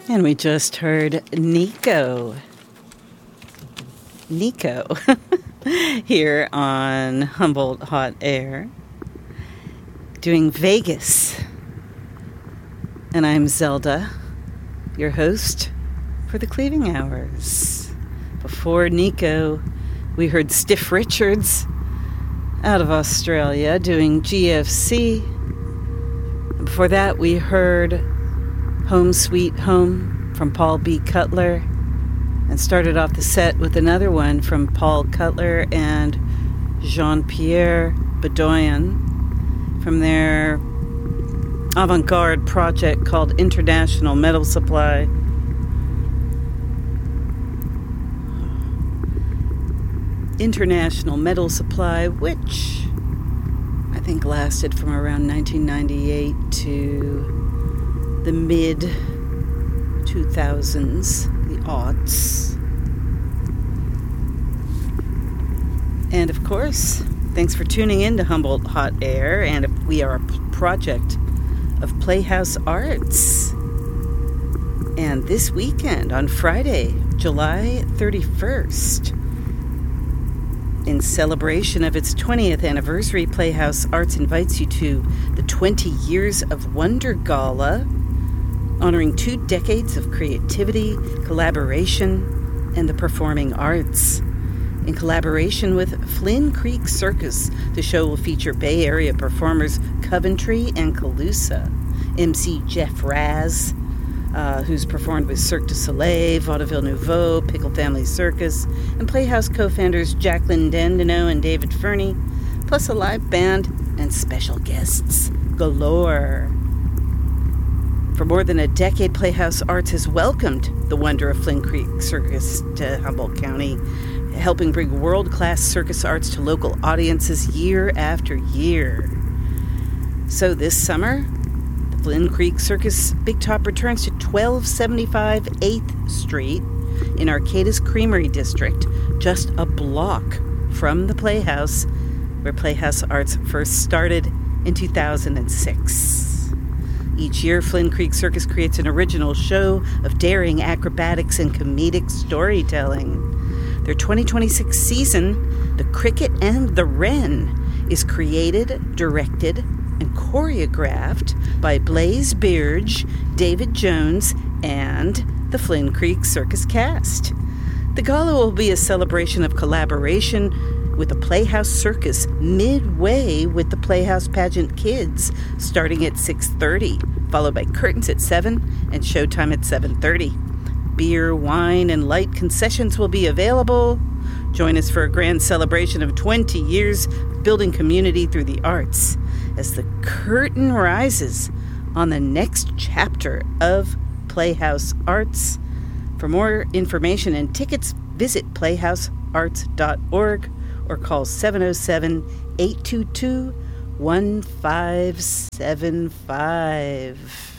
And we just heard Nico here on Humboldt Hot Air doing Vegas. And I'm Zelda, your host for the Cleaving Hours. Before Nico, we heard Stiff Richards out of Australia doing GFC. And before that, we heard Home Sweet Home from Paul B. Cutler, and started off the set with another one from Paul Cutler and Jean-Pierre Bedoyan from their avant-garde project called International Metal Supply. International Metal Supply, which I think lasted from around 1998 to the mid-2000s, the aughts. And of course, thanks for tuning in to Humboldt Hot Air, and we are a project of Playhouse Arts. And this weekend, on Friday, July 31st, in celebration of its 20th anniversary, Playhouse Arts invites you to the 20 Years of Wonder Gala, honoring 2 decades of creativity, collaboration, and the performing arts. In collaboration with Flynn Creek Circus, the show will feature Bay Area performers Coventry and Calusa, MC Jeff Raz, who's performed with Cirque du Soleil, Vaudeville Nouveau, Pickle Family Circus, and Playhouse co-founders Jacqueline Dandino and David Fernie, plus a live band and special guests galore. For more than a decade, Playhouse Arts has welcomed the wonder of Flynn Creek Circus to Humboldt County, helping bring world-class circus arts to local audiences year after year. So this summer, the Flynn Creek Circus Big Top returns to 1275 8th Street in Arcata's Creamery District, just a block from the Playhouse, where Playhouse Arts first started in 2006. Each year, Flynn Creek Circus creates an original show of daring acrobatics and comedic storytelling. Their 2026 season, The Cricket and the Wren, is created, directed, and choreographed by Blaze Beardge, David Jones, and the Flynn Creek Circus cast. The gala will be a celebration of collaboration with the Playhouse Circus midway with the Playhouse Pageant Kids, starting at 6:30, followed by curtains at 7 and showtime at 7:30. Beer, wine, and light concessions will be available. Join us for a grand celebration of 20 years building community through the arts as the curtain rises on the next chapter of Playhouse Arts. For more information and tickets, visit playhousearts.org or call 707-822-1575.